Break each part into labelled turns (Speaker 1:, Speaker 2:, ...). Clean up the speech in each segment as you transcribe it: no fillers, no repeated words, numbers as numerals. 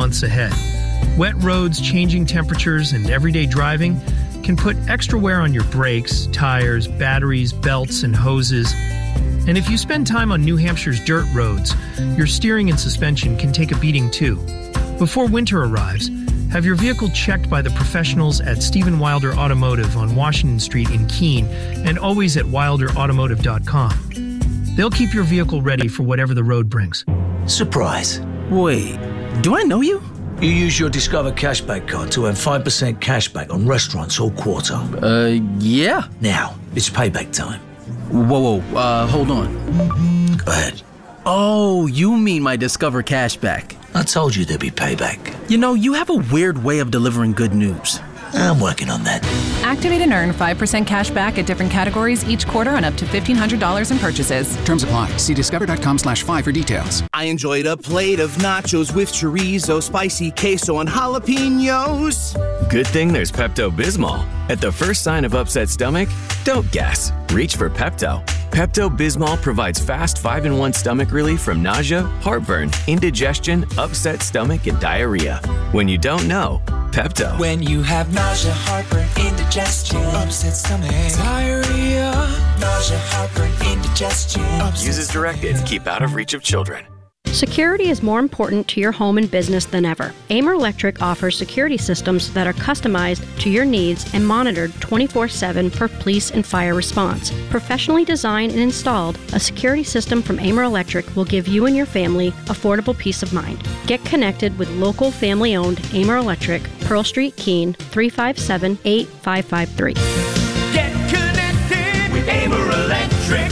Speaker 1: months ahead. Wet roads, changing temperatures, and everyday driving can put extra wear on your brakes, tires, batteries, belts, and hoses. And if you spend time on New Hampshire's dirt roads, your steering and suspension can take a beating too. Before winter arrives, have your vehicle checked by the professionals at Stephen Wilder Automotive on Washington Street in Keene and always at wilderautomotive.com. They'll keep your vehicle ready for whatever the road brings.
Speaker 2: Surprise.
Speaker 3: Wait, do I know you?
Speaker 2: You use your Discover Cashback card to earn 5% cashback on restaurants all quarter.
Speaker 3: Yeah.
Speaker 2: Now, it's payback time.
Speaker 3: Whoa, hold on.
Speaker 2: Go ahead.
Speaker 3: Oh, you mean my Discover Cashback.
Speaker 2: I told you there'd be payback.
Speaker 3: You know, you have a weird way of delivering good news.
Speaker 2: I'm working on that.
Speaker 4: Activate and earn 5% cash back at different categories each quarter on up to $1,500 in purchases.
Speaker 5: Terms apply. See discover.com/5 for details.
Speaker 6: I enjoyed a plate of nachos with chorizo, spicy queso, and jalapenos.
Speaker 7: Good thing there's Pepto-Bismol. At the first sign of upset stomach, don't guess. Reach for Pepto. Pepto-Bismol provides fast 5-in-1 stomach relief from nausea, heartburn, indigestion, upset stomach, and diarrhea. When you don't know, Pepto.
Speaker 8: When you have nausea, heartburn, indigestion, upset stomach, diarrhea, nausea, heartburn, indigestion.
Speaker 7: Use as directed. Keep out of reach of children.
Speaker 9: Security is more important to your home and business than ever. Amer Electric offers security systems that are customized to your needs and monitored 24/7 for police and fire response. Professionally designed and installed, a security system from Amer Electric will give you and your family affordable peace of mind. Get connected with local family-owned Amer Electric, Pearl Street, Keene, 357-8553.
Speaker 8: Get connected with Amer Electric.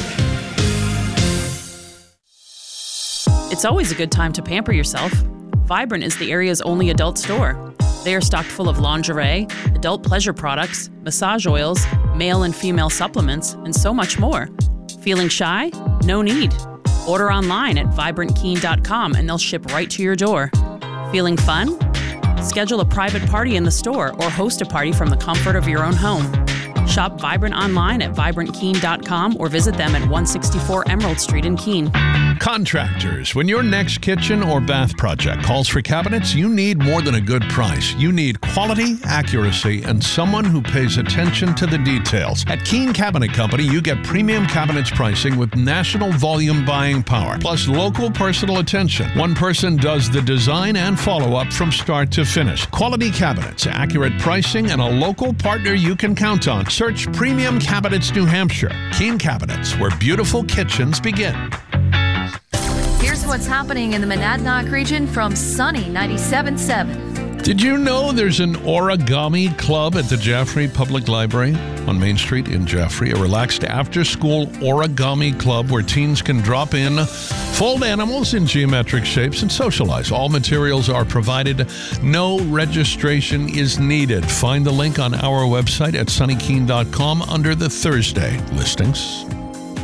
Speaker 10: It's always a good time to pamper yourself. Vibrant is the area's only adult store. They are stocked full of lingerie, adult pleasure products, massage oils, male and female supplements, and so much more. Feeling shy? No need. Order online at vibrantkeene.com and they'll ship right to your door. Feeling fun? Schedule a private party in the store or host a party from the comfort of your own home. Shop Vibrant online at vibrantkeene.com or visit them at 164 Emerald Street in Keene.
Speaker 11: Contractors, when your next kitchen or bath project calls for cabinets, you need more than a good price. You need quality, accuracy, and someone who pays attention to the details. At Keene Cabinet Company, you get premium cabinets pricing with national volume buying power, plus local personal attention. One person does the design and follow-up from start to finish. Quality cabinets, accurate pricing, and a local partner you can count on. Search Premium Cabinets New Hampshire. Keene Cabinets, where beautiful kitchens begin.
Speaker 12: Here's what's happening in the Monadnock region from Sunny 97.7.
Speaker 11: Did you know there's an origami club at the Jaffrey Public Library on Main Street in Jaffrey? A relaxed after-school origami club where teens can drop in, fold animals in geometric shapes, and socialize. All materials are provided. No registration is needed. Find the link on our website at sunnykeene.com under the Thursday listings.